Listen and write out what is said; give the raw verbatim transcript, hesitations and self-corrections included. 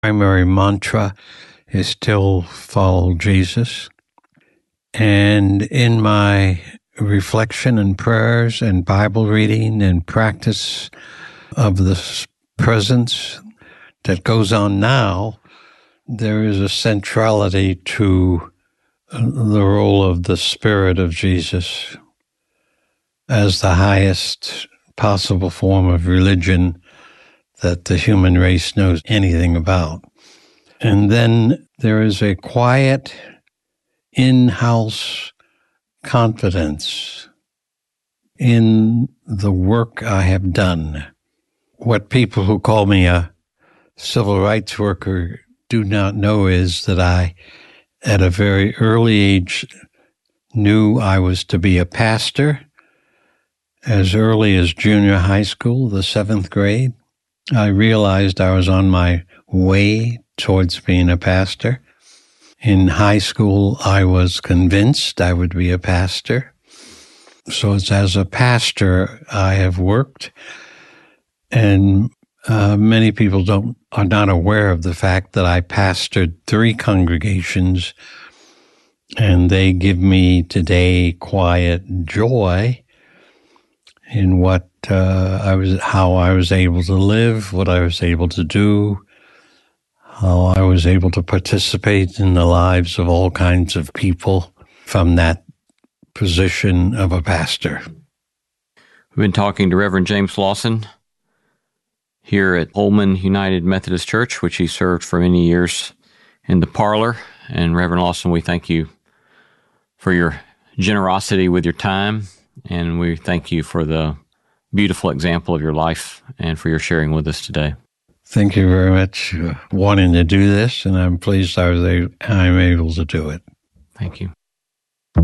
primary mantra is still follow Jesus. And in my reflection and prayers and Bible reading and practice of the presence that goes on now, there is a centrality to the role of the Spirit of Jesus as the highest possible form of religion that the human race knows anything about. And then there is a quiet, in-house confidence in the work I have done. What people who call me a civil rights worker do not know is that I, at a very early age, knew I was to be a pastor. As early as junior high school, the seventh grade, I realized I was on my way towards being a pastor. In high school, I was convinced I would be a pastor. So it's as a pastor I have worked, and uh, many people don't are not aware of the fact that I pastored three congregations, and they give me today quiet joy in what uh, I was, how I was able to live, what I was able to do, how I was able to participate in the lives of all kinds of people from that position of a pastor. We've been talking to Reverend James Lawson here at Holman United Methodist Church, which he served for many years in the parlor. And Reverend Lawson, we thank you for your generosity with your time, and we thank you for the beautiful example of your life and for your sharing with us today. Thank you very much for wanting to do this, and I'm pleased I was a, I'm able to do it. Thank you.